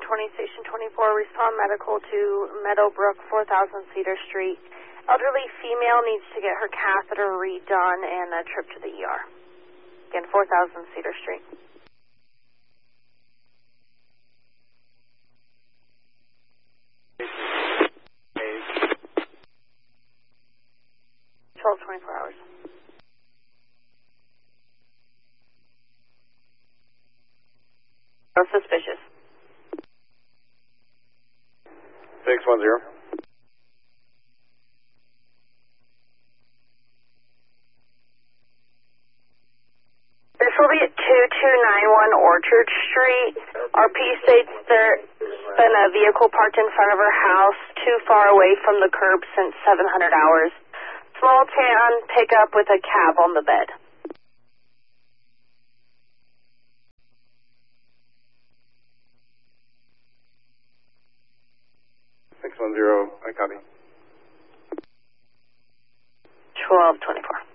20, Station 24, respond medical to Meadowbrook, 4000 Cedar Street. Elderly female needs to get her catheter redone and a trip to the ER. Again, 4000 Cedar Street. Hey. 24 hours. No suspicious. 610. This will be at 2291 Orchard Street. RP states there's been a vehicle parked in front of her house too far away from the curb since 700 hours. Small tan pickup with a cab on the bed. 610, I copy. 1224.